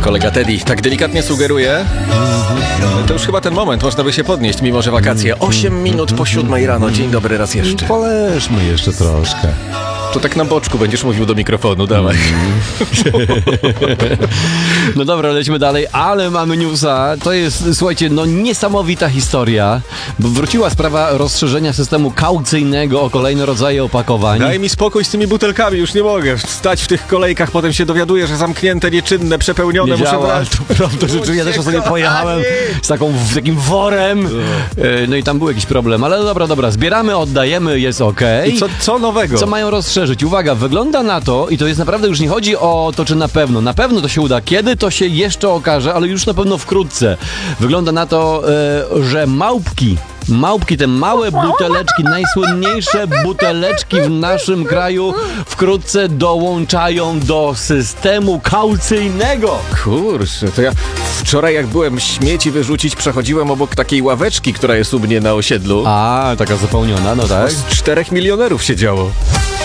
Kolega Teddy tak delikatnie sugeruje. To już chyba ten moment, można by się podnieść, mimo że wakacje. 8 minut po 7 rano. Dzień dobry raz jeszcze. Poleżmy jeszcze troszkę. To tak na boczku będziesz mówił do mikrofonu, dawaj. No dobra, lecimy dalej, ale mamy newsa. To jest, słuchajcie, niesamowita historia, bo wróciła sprawa rozszerzenia systemu kaucyjnego o kolejne rodzaje opakowań. Daj mi spokój z tymi butelkami, już nie mogę stać w tych kolejkach, potem się dowiaduję, że zamknięte, nieczynne, przepełnione, muszę brać. To prawda, że ja też sobie pojechałem z takim worem, no i tam był jakiś problem, ale dobra, zbieramy, oddajemy, jest okej. I co nowego? Co mają rozszerzyć? Uwaga, wygląda na to, i to jest naprawdę, już nie chodzi o to, czy na pewno to się uda. Kiedy, to się jeszcze okaże, ale już na pewno wkrótce. Wygląda na to, że małpki, te małe buteleczki, najsłynniejsze buteleczki w naszym kraju wkrótce dołączają do systemu kaucyjnego. Kurczę, to ja wczoraj jak byłem śmieci wyrzucić, przechodziłem obok takiej ławeczki, która jest u mnie na osiedlu. A, taka zapełniona, no tak. Z 4 milionerów siedziało.